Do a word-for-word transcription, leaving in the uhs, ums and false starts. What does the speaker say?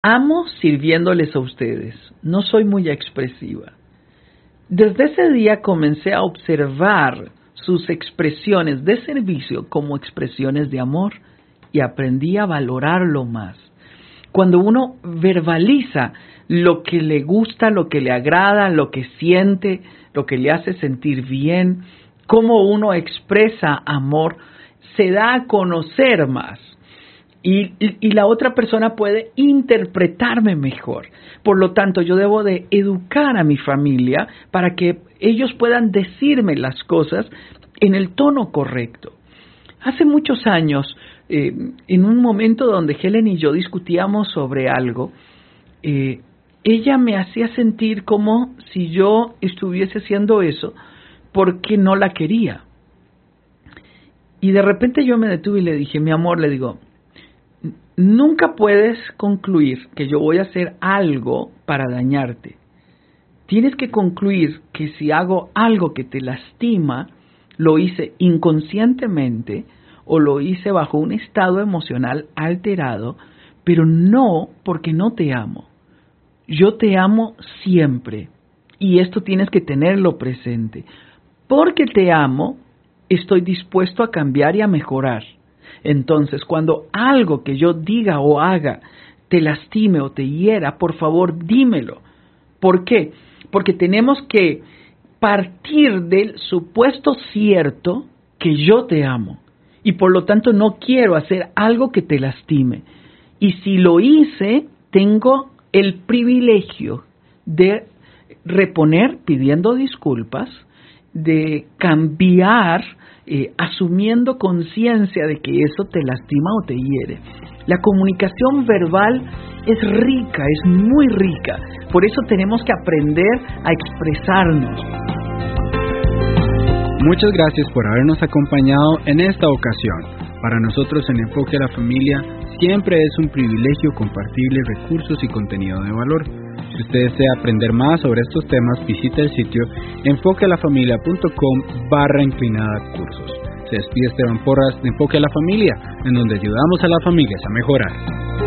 amo sirviéndoles a ustedes. No soy muy expresiva. Desde ese día comencé a observar sus expresiones de servicio como expresiones de amor y aprendí a valorarlo más. Cuando uno verbaliza lo que le gusta, lo que le agrada, lo que siente, lo que le hace sentir bien, cómo uno expresa amor, se da a conocer más. Y, y, y la otra persona puede interpretarme mejor. Por lo tanto, yo debo de educar a mi familia para que ellos puedan decirme las cosas en el tono correcto. Hace muchos años, eh, en un momento donde Helen y yo discutíamos sobre algo, eh, ella me hacía sentir como si yo estuviese haciendo eso porque no la quería. Y de repente yo me detuve y le dije, mi amor, le digo, nunca puedes concluir que yo voy a hacer algo para dañarte. Tienes que concluir que si hago algo que te lastima, lo hice inconscientemente o lo hice bajo un estado emocional alterado, pero no porque no te amo. Yo te amo siempre y esto tienes que tenerlo presente. Porque te amo, estoy dispuesto a cambiar y a mejorar. Entonces, cuando algo que yo diga o haga te lastime o te hiera, por favor, dímelo. ¿Por qué? Porque tenemos que partir del supuesto cierto que yo te amo y por lo tanto no quiero hacer algo que te lastime. Y si lo hice, tengo el privilegio de reponer pidiendo disculpas, de cambiar eh, asumiendo conciencia de que eso te lastima o te hiere. La comunicación verbal es rica, es muy rica. Por eso tenemos que aprender a expresarnos. Muchas gracias por habernos acompañado en esta ocasión. Para nosotros en Enfoque a la Familia siempre es un privilegio compartir recursos y contenido de valor. Si usted desea aprender más sobre estos temas, visita el sitio enfoquealafamilia.com barra inclinada cursos. Se despide Esteban Porras de Enfoque a la Familia, en donde ayudamos a las familias a mejorar.